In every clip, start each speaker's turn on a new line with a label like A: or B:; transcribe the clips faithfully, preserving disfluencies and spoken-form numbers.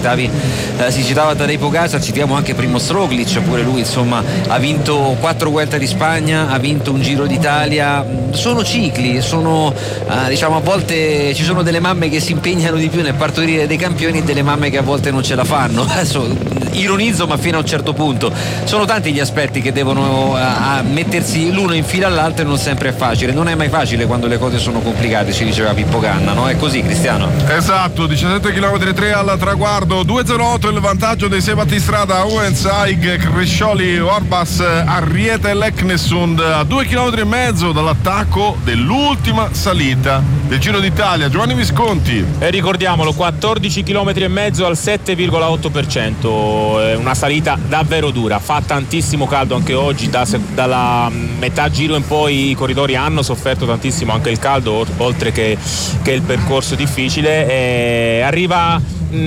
A: citavi, eh, si citava Tadej Pogačar, citiamo anche Primož Roglič, pure lui insomma ha vinto quattro Vuelta di Spagna, ha vinto un Giro d'Italia. Sono cicli, sono eh, diciamo a volte ci sono delle mamme che si impegnano di più nel partorire dei campioni e delle mamme che a volte non ce la fanno. Adesso ironizzo, ma fino a un certo punto sono tanti gli aspetti che devono a, a mettersi l'uno in fila all'altro e non sempre è facile, non è mai facile quando le cose sono complicate, ci diceva Pippo Ganna, no? È così, Cristiano?
B: Esatto, diciassette chilometri e tre al traguardo, due zero otto il vantaggio dei sei battistrada, Uenzaig, Crescioli, Orbas, Arrieta e Leknesund a due chilometri e mezzo dall'attacco dell'ultima salita del Giro d'Italia. Giovanni Visconti.
C: E ricordiamolo, quattordici chilometri e mezzo al sette virgola otto per cento, è una salita davvero dura, fa tantissimo caldo anche oggi, da, dalla metà giro in poi i corridori hanno sofferto tantissimo anche il caldo, oltre che, che il percorso difficile, e arriva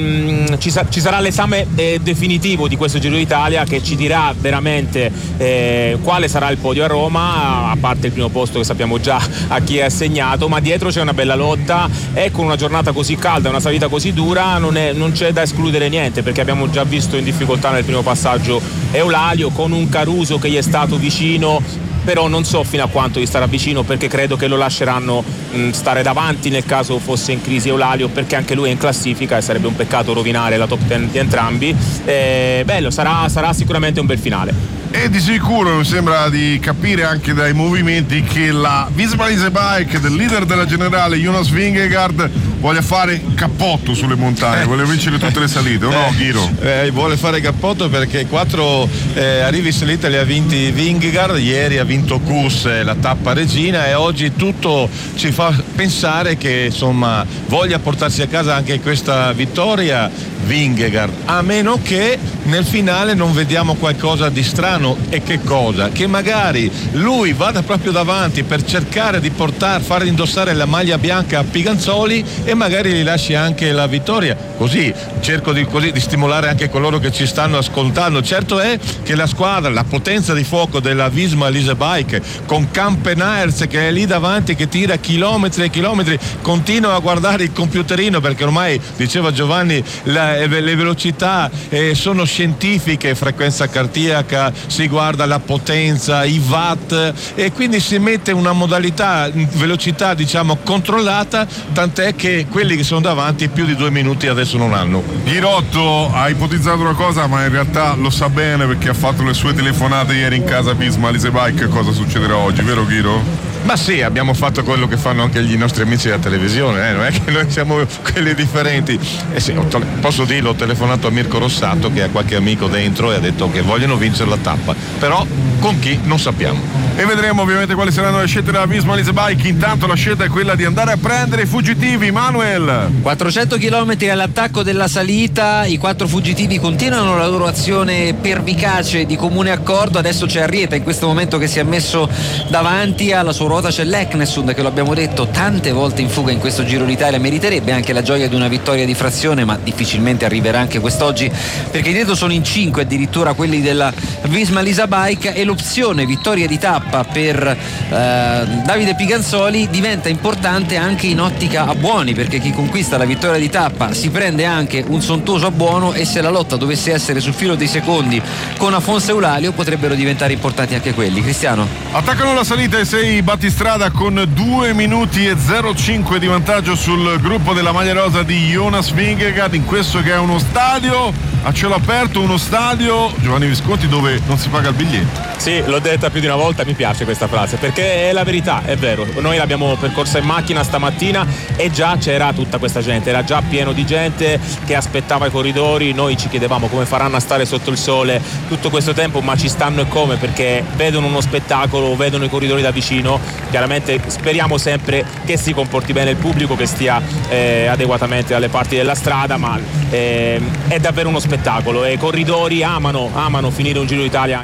C: mh, ci, sa, ci sarà l'esame eh, definitivo di questo Giro d'Italia che ci dirà veramente eh, quale sarà il podio a Roma, a parte il primo posto che sappiamo già a chi è assegnato, ma dietro c'è una bella lotta e con una giornata così calda, una salita così dura non, è, non c'è da escludere niente, perché abbiamo già visto in difficoltà nel primo passaggio Eulalia con un Caruso che gli è stato vicino, però non so fino a quanto gli starà vicino, perché credo che lo lasceranno mh, stare davanti nel caso fosse in crisi Eulalio, perché anche lui è in classifica e sarebbe un peccato rovinare la top ten di entrambi. Eh, bello, sarà, sarà sicuramente un bel finale.
B: E di sicuro mi sembra di capire anche dai movimenti che la Visma Leasebike del leader della generale Jonas Vingegaard voglia fare cappotto sulle montagne, eh. vuole vincere tutte le salite, o no, Ghiro?
D: Eh, vuole fare cappotto perché quattro eh, arrivi in salita li ha vinti Vingegaard, ieri ha vinto Kuss eh, la tappa regina, e oggi tutto ci fa pensare che insomma voglia portarsi a casa anche questa vittoria Vingegaard, a meno che nel finale non vediamo qualcosa di strano. E che cosa? Che magari lui vada proprio davanti per cercare di portare, far indossare la maglia bianca a Piganzoli e magari gli lasci anche la vittoria, così cerco di, così, di stimolare anche coloro che ci stanno ascoltando. Certo è che la squadra, la potenza di fuoco della Visma Leasebike con Campenaerts che è lì davanti, che tira chilometri e chilometri, continua a guardare il computerino, perché ormai, diceva Giovanni, la, le velocità eh, sono scientifiche, frequenza cardiaca, si guarda la potenza, i watt, e quindi si mette una modalità velocità diciamo controllata, tant'è che quelli che sono davanti più di due minuti adesso non hanno.
B: Ghirotto ha ipotizzato una cosa, ma in realtà lo sa bene perché ha fatto le sue telefonate ieri in casa Visma Leasebike. Cosa succederà oggi, vero Ghiro?
D: Ma sì, abbiamo fatto quello che fanno anche i nostri amici della televisione, eh? Non è che noi siamo quelli differenti. Eh sì, posso dirlo, ho telefonato a Mirko Rossato che ha qualche amico dentro e ha detto che vogliono vincere la tappa, però con chi non sappiamo.
B: E vedremo ovviamente quali saranno le scelte della Visma Leasebike. Intanto la scelta è quella di andare a prendere i fuggitivi. Manuel,
A: quattrocento chilometri all'attacco della salita, i quattro fuggitivi continuano la loro azione pervicace di comune accordo. Adesso c'è Arrieta in questo momento che si è messo davanti, alla sua ruota c'è Leknesund che, lo abbiamo detto tante volte in fuga in questo Giro d'Italia, meriterebbe anche la gioia di una vittoria di frazione, ma difficilmente arriverà anche quest'oggi, perché dietro sono in cinque addirittura quelli della Visma Leasebike, e l'opzione vittoria di tappa per eh, Davide Piganzoli diventa importante anche in ottica a buoni, perché chi conquista la vittoria di tappa si prende anche un sontuoso a buono, e se la lotta dovesse essere sul filo dei secondi con Afonso Eulalio potrebbero diventare importanti anche quelli. Cristiano?
B: Attaccano la salita i sei battistrada con due minuti e zero cinque di vantaggio sul gruppo della maglia rosa di Jonas Vingegaard, in questo che è uno stadio a cielo aperto, uno stadio, Giovanni Visconti, dove non si paga il biglietto.
C: Sì, l'ho detta più di una volta, mi piace questa frase perché è la verità, è vero. Noi l'abbiamo percorsa in macchina stamattina e già c'era tutta questa gente, era già pieno di gente che aspettava i corridori. Noi ci chiedevamo come faranno a stare sotto il sole tutto questo tempo, ma ci stanno e come, perché vedono uno spettacolo, vedono i corridori da vicino. Chiaramente speriamo sempre che si comporti bene il pubblico, che stia eh, adeguatamente dalle parti della strada, ma eh, è davvero uno spettacolo e i corridori amano, amano finire un Giro d'Italia.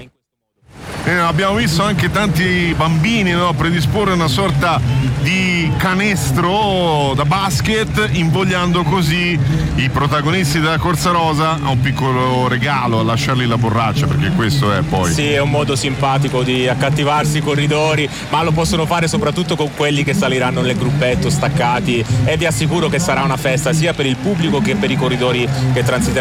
B: Eh, abbiamo visto anche tanti bambini, no, predisporre una sorta di canestro da basket, invogliando così i protagonisti della Corsa Rosa a un piccolo regalo, a lasciargli la borraccia, perché questo è poi.
C: Sì, è un modo simpatico di accattivarsi i corridori, ma lo possono fare soprattutto con quelli che saliranno nel gruppetto staccati, e vi assicuro che sarà una festa sia per il pubblico che per i corridori che transiteranno